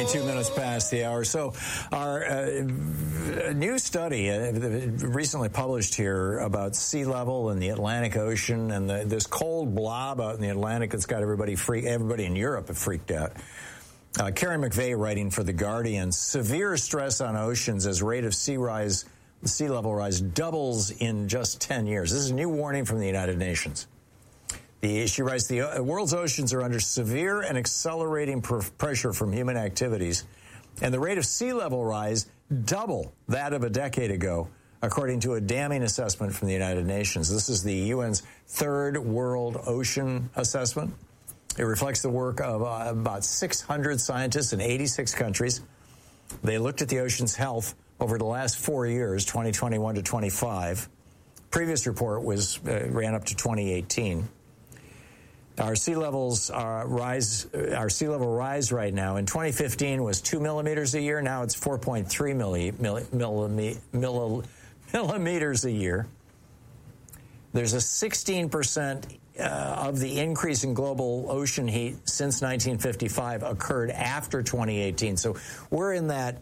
22 minutes past the hour. So our new study recently published here about sea level and the Atlantic Ocean and this cold blob out in the Atlantic that's got everybody in Europe have freaked out. Karen McVeigh writing for The Guardian, severe stress on oceans as rate of sea level rise doubles in just 10 years. This is a new warning from the United Nations. She writes, the world's oceans are under severe and accelerating pressure from human activities, and the rate of sea level rise double that of a decade ago, according to a damning assessment from the United Nations. This is the UN's third World Ocean Assessment. It reflects the work of about 600 scientists in 86 countries. They looked at the ocean's health over the last 4 years, 2021 to 25. Previous report ran up to 2018. Our sea level rise right now in 2015 was 2 millimeters a year. Now it's 4.3 millimeters a year. There's a 16% of the increase in global ocean heat since 1955 occurred after 2018. So we're in that,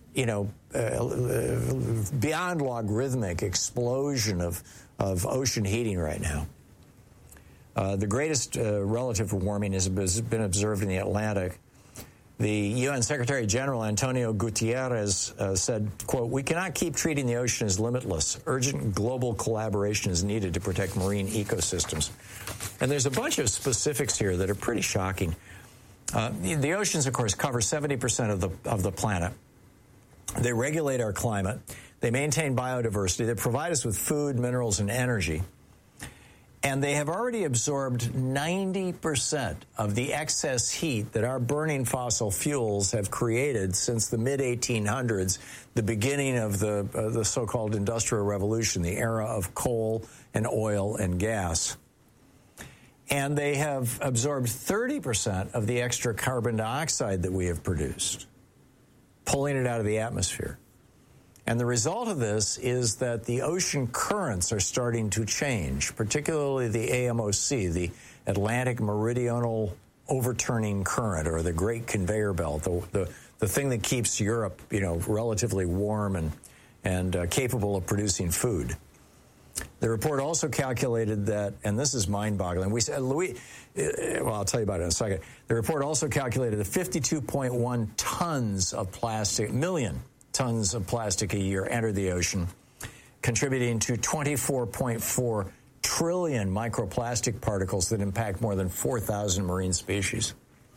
beyond logarithmic explosion of ocean heating right now. The greatest relative warming has been observed in the Atlantic. The UN Secretary General Antonio Guterres said, quote, "We cannot keep treating the ocean as limitless. Urgent global collaboration is needed to protect marine ecosystems." And there's a bunch of specifics here that are pretty shocking. The oceans, of course, cover 70% of the planet. They regulate our climate. They maintain biodiversity. They provide us with food, minerals, and energy. And they have already absorbed 90% of the excess heat that our burning fossil fuels have created since the mid-1800s, the beginning of the so-called Industrial Revolution, the era of coal and oil and gas. And they have absorbed 30% of the extra carbon dioxide that we have produced, pulling it out of the atmosphere. And the result of this is that the ocean currents are starting to change, particularly the AMOC, the Atlantic Meridional Overturning Current, or the Great Conveyor Belt, the thing that keeps Europe, relatively warm and capable of producing food. The report also calculated that, and this is mind-boggling. We said, I'll tell you about it in a second. The report also calculated that 52.1 million tons of plastic a year enter the ocean, contributing to 24.4 trillion microplastic particles that impact more than 4,000 marine species.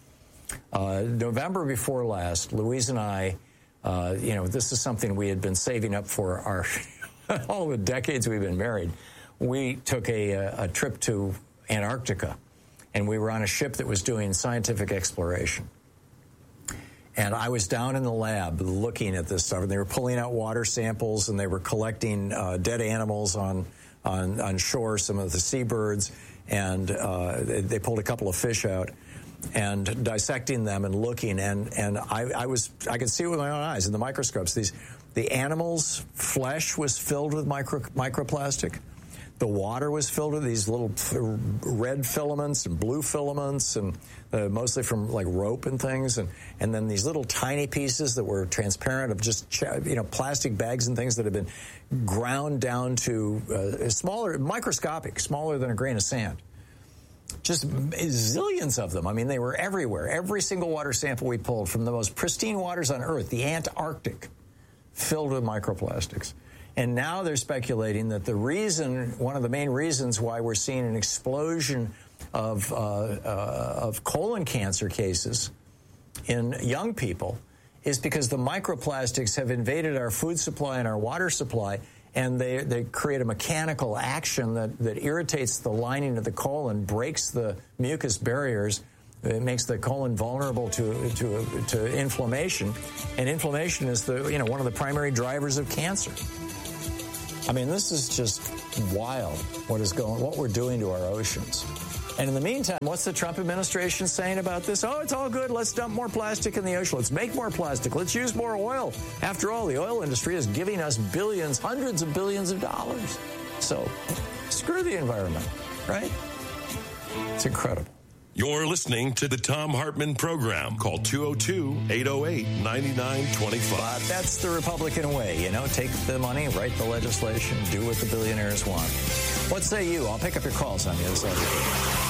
November before last, Louise and I, this is something we had been saving up for our all the decades we've been married. We took a trip to Antarctica, and we were on a ship that was doing scientific exploration. And I was down in the lab looking at this stuff, and they were pulling out water samples, and they were collecting dead animals on shore, some of the seabirds, and they pulled a couple of fish out and dissecting them and looking, and I could see it with my own eyes in the microscopes. The animals' flesh was filled with microplastic. The water was filled with these little red filaments and blue filaments, and mostly from like rope and things, and then these little tiny pieces that were transparent of just plastic bags and things that had been ground down to microscopic, smaller than a grain of sand. Just zillions of them. I mean, they were everywhere. Every single water sample we pulled from the most pristine waters on Earth, the Antarctic, filled with microplastics. And now they're speculating that one of the main reasons why we're seeing an explosion of colon cancer cases in young people is because the microplastics have invaded our food supply and our water supply, and they create a mechanical action that irritates the lining of the colon, breaks the mucus barriers. It makes the colon vulnerable to inflammation, and inflammation is one of the primary drivers of cancer. I mean, this is just wild, what we're doing to our oceans. And in the meantime, what's the Trump administration saying about this? Oh, it's all good. Let's dump more plastic in the ocean. Let's make more plastic. Let's use more oil. After all, the oil industry is giving us billions, hundreds of billions of dollars. So screw the environment, right? It's incredible. You're listening to the Thom Hartmann Program. Call 202-808-9925. But that's the Republican way, you know. Take the money, write the legislation, do what the billionaires want. What say you? I'll pick up your calls on the other side.